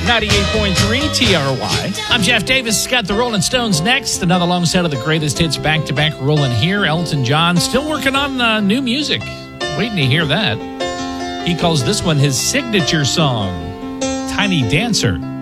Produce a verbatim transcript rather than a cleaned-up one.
ninety-eight point three T R Y. I'm Jeff Davis. Got the Rolling Stones next. Another long set of the greatest hits back-to-back rolling here. Elton John still working on uh, new music. Waiting to hear that. He calls this one his signature song, Tiny Dancer.